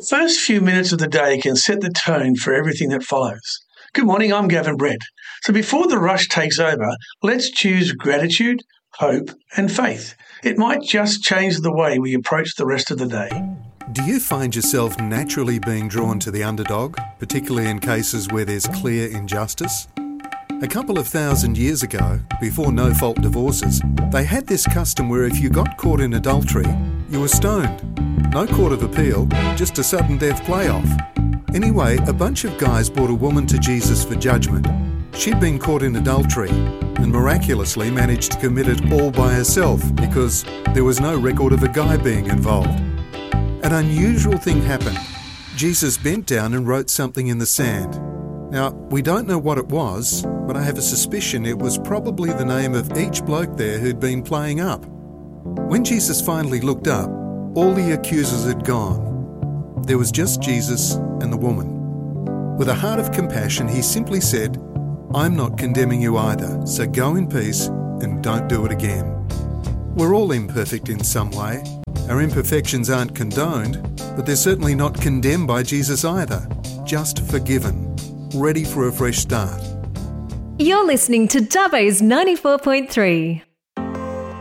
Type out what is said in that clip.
First few minutes of the day can set the tone for everything that follows. Good morning, I'm Gavin Brett. So before the rush takes over, let's choose gratitude, hope, and faith. It might just change the way we approach the rest of the day. Do you find yourself naturally being drawn to the underdog, particularly in cases where there's clear injustice? A couple of thousand years ago, before no-fault divorces, they had this custom where if you got caught in adultery, you were stoned. No court of appeal, just a sudden death playoff. Anyway, a bunch of guys brought a woman to Jesus for judgment. She'd been caught in adultery and miraculously managed to commit it all by herself because there was no record of a guy being involved. An unusual thing happened. Jesus bent down and wrote something in the sand. Now, we don't know what it was, but I have a suspicion it was probably the name of each bloke there who'd been playing up. When Jesus finally looked up, all the accusers had gone. There was just Jesus and the woman. With a heart of compassion, he simply said, "I'm not condemning you either, so go in peace and don't do it again." We're all imperfect in some way. Our imperfections aren't condoned, but they're certainly not condemned by Jesus either. Just forgiven. Ready for a fresh start. You're listening to Dubbo's 94.3.